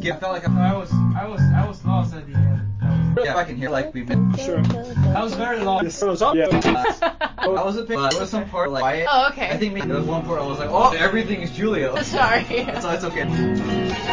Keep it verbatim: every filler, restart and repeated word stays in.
skip. I felt like I, I was, I was, I was lost at the end. I was, yeah, I can hear like we've been. Sure. I was very lost. Yes, I was up. Yeah. I wasn't paying. There was some part like quiet. Oh, okay. I think maybe there was one part I was like, oh, everything is Julio. Sorry. So it's okay.